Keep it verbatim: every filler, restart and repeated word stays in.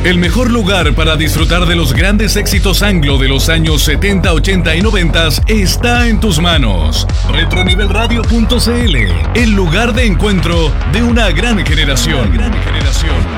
El mejor lugar para disfrutar de los grandes éxitos anglo de los años setenta, ochenta y noventa está en tus manos. Retronivelradio punto c l, el lugar de encuentro de una gran generación. Una gran generación.